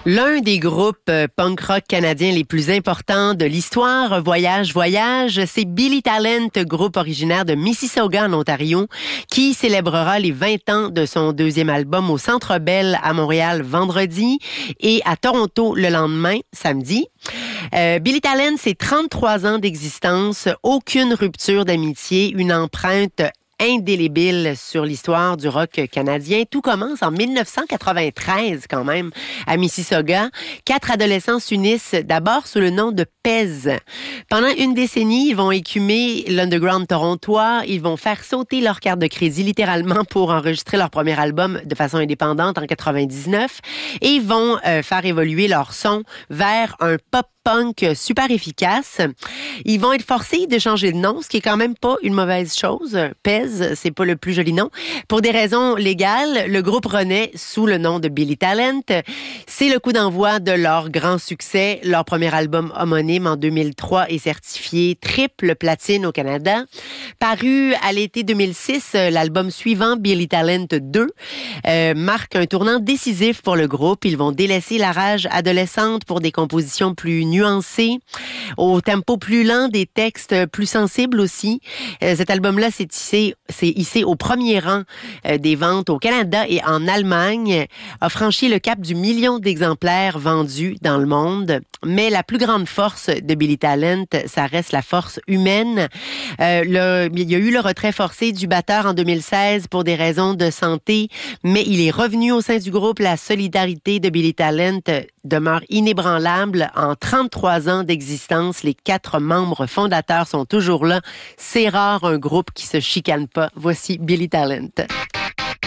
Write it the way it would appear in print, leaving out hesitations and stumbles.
L'un des groupes punk rock canadiens les plus importants de l'histoire, Voyage, Voyage, c'est Billy Talent, groupe originaire de Mississauga en Ontario, qui célébrera les 20 ans de son deuxième album au Centre Bell à Montréal vendredi et à Toronto le lendemain, samedi. Billy Talent, c'est 33 ans d'existence, aucune rupture d'amitié, une empreinte indélébile sur l'histoire du rock canadien. Tout commence en 1993 quand même à Mississauga. 4 adolescents s'unissent d'abord sous le nom de Pez. Pendant une décennie, ils vont écumer l'underground torontois. Ils vont faire sauter leur carte de crédit littéralement pour enregistrer leur premier album de façon indépendante en 99 et ils vont faire évoluer leur son vers un pop-punk super efficace. Ils vont être forcés de changer de nom, ce qui est quand même pas une mauvaise chose. Pez, c'est pas le plus joli nom. Pour des raisons légales, le groupe renaît sous le nom de Billy Talent. C'est le coup d'envoi de leur grand succès. Leur premier album homonyme en 2003 est certifié triple platine au Canada. Paru à l'été 2006, l'album suivant, Billy Talent 2, marque un tournant décisif pour le groupe. Ils vont délaisser la rage adolescente pour des compositions plus nuancées, au tempo plus lent, des textes plus sensibles aussi. Cet album-là s'est hissé au premier rang des ventes au Canada et en Allemagne, a franchi le cap du 1 million d'exemplaires vendus dans le monde. Mais la plus grande force de Billy Talent, ça reste la force humaine. Il y a eu le retrait forcé du batteur en 2016 pour des raisons de santé, mais il est revenu au sein du groupe. La solidarité de Billy Talent demeure inébranlable. En 33 ans d'existence, les 4 membres fondateurs sont toujours là. C'est rare un groupe qui se chicane pas. Voici Billy Talent.